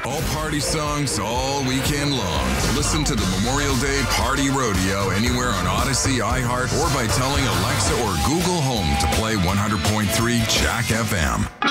All party songs all weekend long. Listen to the Memorial Day Party Rodeo anywhere on Odyssey, iHeart, or by telling Alexa or Google Home to play 100.3 Jack FM.